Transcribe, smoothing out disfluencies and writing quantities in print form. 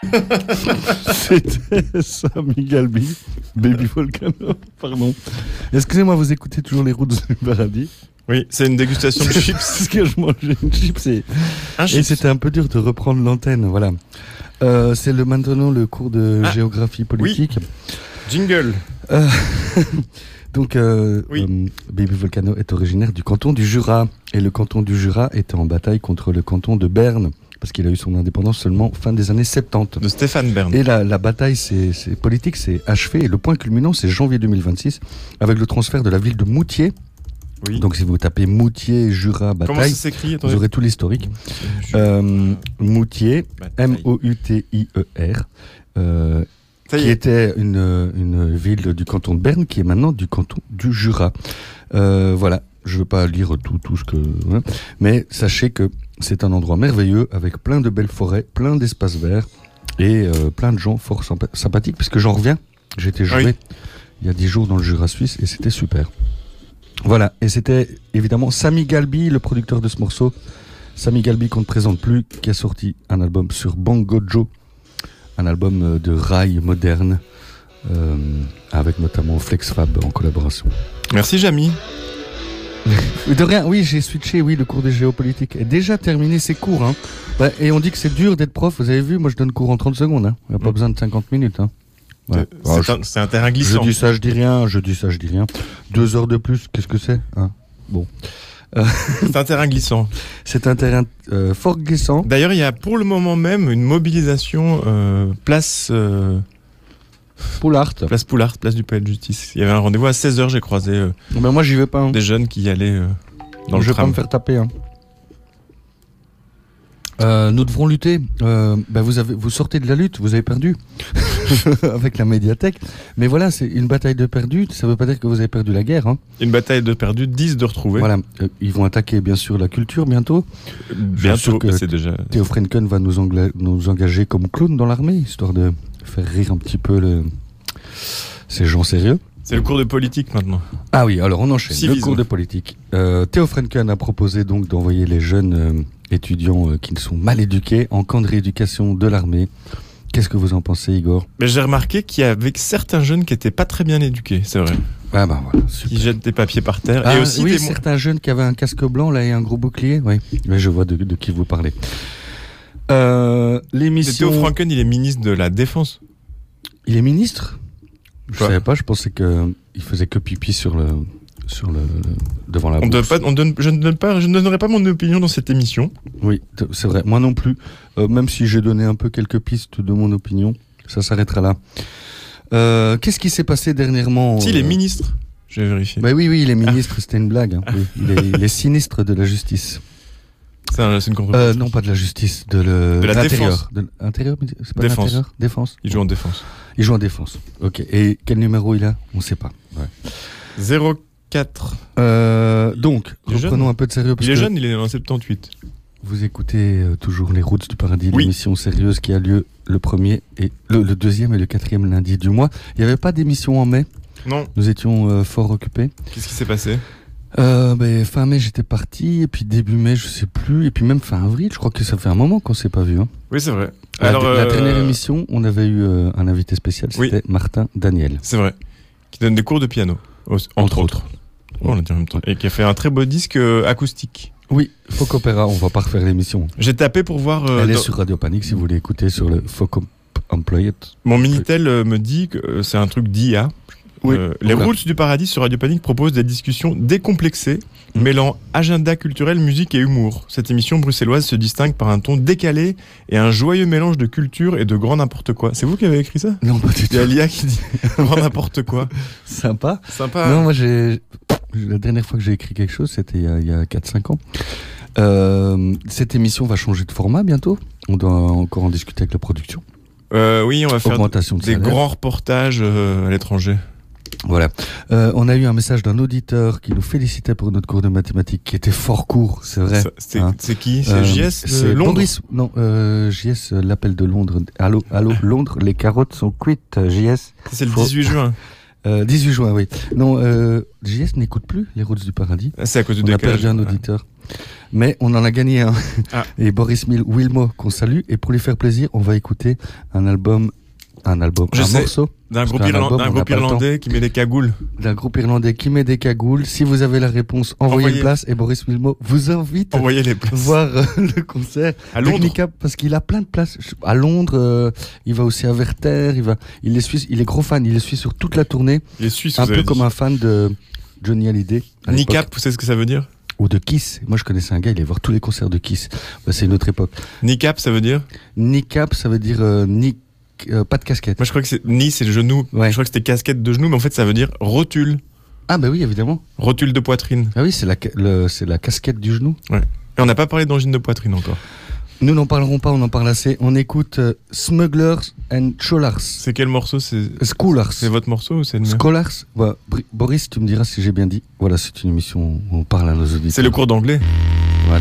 C'était Sammy Galbi, Baby Volcano, pardon. Excusez-moi, vous écoutez toujours les routes du paradis? Oui, c'est une dégustation de chips. Parce que je mangeais une chips et c'était un peu dur de reprendre l'antenne, voilà. C'est maintenant le cours de géographie politique. Oui. Jingle. Donc, Baby Volcano est originaire du canton du Jura. Et le canton du Jura était en bataille contre le canton de Berne, parce qu'il a eu son indépendance seulement fin des années 70. De Stéphane Bern. Et la bataille politique s'est achevée. Et le point culminant, c'est janvier 2026, avec le transfert de la ville de Moutier. Oui. Donc si vous tapez Moutier, Jura, bataille, comment ça s'écrit? Vous aurez tout l'historique. Moutier, M-O-U-T-I-E-R. Qui était une ville du canton de Berne, qui est maintenant du canton du Jura. Voilà, je ne veux pas lire tout ce que... Hein, mais sachez que c'est un endroit merveilleux, avec plein de belles forêts, plein d'espaces verts, et plein de gens fort sympathiques, parce que j'en reviens, j'étais joué il y a 10 jours dans le Jura suisse, et c'était super. Voilà, et c'était évidemment Sammy Galbi, le producteur de ce morceau. Sammy Galbi, qu'on ne présente plus, qui a sorti un album sur Bongo Joe, un album de rail moderne, avec notamment Flex Fab en collaboration. Merci Jamy. De rien, oui, j'ai switché, le cours de géopolitique est déjà terminé, c'est court, hein. Bah, et on dit que c'est dur d'être prof, vous avez vu, moi je donne cours en 30 secondes, hein. Il n'y a pas besoin de 50 minutes, hein. Ouais. C'est un terrain glissant. Je dis ça, je dis rien. 2 heures de plus, qu'est-ce que c'est, hein? Bon. C'est un terrain glissant. C'est un terrain fort glissant. D'ailleurs, il y a pour le moment même une mobilisation place Poulart. Place Poulart, place du Palais de Justice. Il y avait un rendez-vous à 16h, j'ai croisé ben moi, j'y vais pas. Hein. Des jeunes qui y allaient dans le tram. Je vais pas me faire taper. Hein. Nous devrons lutter. Vous sortez de la lutte, vous avez perdu avec la médiathèque. Mais voilà, c'est une bataille de perdu. Ça ne veut pas dire que vous avez perdu la guerre. Hein. Une bataille de perdu, 10 de retrouvés. Voilà, ils vont attaquer bien sûr la culture bientôt. Bientôt, c'est déjà. Théo Frenken va nous engager comme clown dans l'armée, histoire de faire rire un petit peu ces gens sérieux. C'est le cours de politique maintenant. Ah oui, alors on enchaîne. Civisme. Le cours de politique. Théo Frenken a proposé donc d'envoyer les jeunes étudiants qui sont mal éduqués en camp de rééducation de l'armée. Qu'est-ce que vous en pensez, Igor? Mais j'ai remarqué qu'il y avait certains jeunes qui étaient pas très bien éduqués, c'est vrai. Ah bah voilà, super. Qui jettent des papiers par terre. Ah, et aussi oui, certains jeunes qui avaient un casque blanc là et un gros bouclier. Oui, je vois de qui vous parlez. L'émission. Théo Frenken, il est ministre de la Défense. Il est ministre? Je savais pas. Je pensais que il faisait que pipi devant la bourse. Je ne donnerai pas mon opinion dans cette émission. Oui, c'est vrai. Moi non plus. Même si j'ai donné un peu quelques pistes de mon opinion, ça s'arrêtera là. Qu'est-ce qui s'est passé dernièrement? Si, il est ministre. J'ai vérifié. Bah oui, il est ministre. C'était une blague. Hein. Oui, il est sinistre de la justice. C'est une contrepartie. Non, pas de la justice, de la l'intérieur. défense. Intérieur, c'est pas défense. L'intérieur. Défense. Il joue en défense. Il joue en défense. Ok. Et quel numéro il a? On sait pas. Ouais. 04. Donc, reprenons un peu de sérieux. Il est jeune, il est en 78. Vous écoutez toujours Les Routes du Paradis, oui. L'émission sérieuse qui a lieu le 1er et le 2e et le 4e lundi du mois. Il n'y avait pas d'émission en mai. Non. Nous étions fort occupés. Qu'est-ce qui s'est passé? Fin mai, j'étais parti, et puis début mai, je sais plus, et puis même fin avril, je crois que ça fait un moment qu'on s'est pas vu. Hein. Oui, c'est vrai. Alors, la dernière émission, on avait eu un invité spécial, c'était Martin Daniel. C'est vrai. Qui donne des cours de piano, entre autres. On l'a dit en même temps. Et qui a fait un très beau disque acoustique. Oui, Folk Opera, on va pas refaire l'émission. J'ai tapé pour voir... Elle est sur Radio Panique, si vous voulez écouter sur le Folk Employed. Mon Minitel me dit que c'est un truc d'IA. Oui, les Routes du Paradis sur Radio Panique proposent des discussions décomplexées, mêlant agenda culturel, musique et humour. Cette émission bruxelloise se distingue par un ton décalé et un joyeux mélange de culture et de grand n'importe quoi. C'est vous qui avez écrit ça? Non, pas du tout. Il y a l'IA qui dit grand n'importe quoi. Sympa. Non, moi la dernière fois que j'ai écrit quelque chose, c'était il y a 4-5 ans. Cette émission va changer de format bientôt. On doit encore en discuter avec la production. Oui, on va faire des grands reportages à l'étranger. Voilà. On a eu un message d'un auditeur qui nous félicitait pour notre cours de mathématiques qui était fort court, c'est vrai. C'est qui? C'est JS c'est Londres? Boris, non, JS, l'appel de Londres. Allô, Londres, les carottes sont cuites, JS. C'est le 18 juin. 18 juin, oui. Non, JS n'écoute plus les Routes du Paradis. C'est à cause du décalage. On a perdu un auditeur. Mais on en a gagné un. Ah. Et Boris Wilmo, qu'on salue. Et pour lui faire plaisir, on va écouter un morceau. D'un groupe irlandais qui met des cagoules. D'un groupe irlandais qui met des cagoules. Si vous avez la réponse, envoyez une place. Et Boris Wilmo vous invite à voir le concert. À Londres. Nicap, parce qu'il a plein de places. À Londres, il va aussi à Werther. Il est gros fan. Il les suit sur toute la tournée. Il est suisse, un peu comme un fan de Johnny Hallyday. Nicap, vous savez ce que ça veut dire? Ou de Kiss. Moi, je connaissais un gars, il allait voir tous les concerts de Kiss. C'est une autre époque. Kneecap, ça veut dire? Kneecap, ça veut dire pas de casquette. Moi, je crois que c'est le genou. Ouais. Je crois que c'était casquette de genou, mais en fait, ça veut dire rotule. Ah, bah oui, évidemment. Rotule de poitrine. Ah oui, c'est la casquette du genou. Ouais. Et on n'a pas parlé d'angine de poitrine encore. Nous n'en parlerons pas, on en parle assez. On écoute Smugglers and Scholars. C'est quel morceau? Scholars. C'est votre morceau ou c'est le mien? Scholars. Ouais. Boris, tu me diras si j'ai bien dit. Voilà, c'est une émission où on parle à nos auditeurs. C'est le cours d'anglais.